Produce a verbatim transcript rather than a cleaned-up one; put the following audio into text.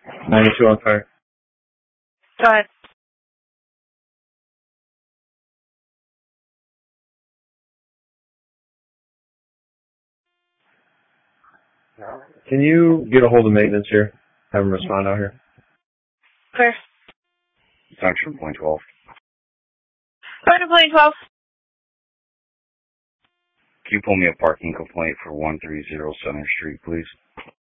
ninety-two on fire. Go ahead. Can you get a hold of maintenance here? Have them respond out here. Clear. Section point twelve. Go to point twelve. Can you pull me a parking complaint for one thirty Center Street, please?